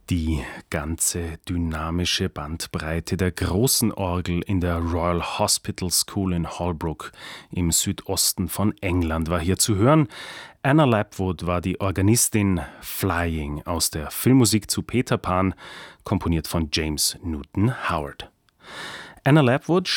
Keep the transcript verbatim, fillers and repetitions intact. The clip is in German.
Die ganze dynamische Bandbreite der großen Orgel in der Royal Hospital School in Holbrook im Südosten von England war hier zu hören. Anna Lapwood war die Organistin. Flying aus der Filmmusik zu Peter Pan, komponiert von James Newton Howard. Anna Lapwood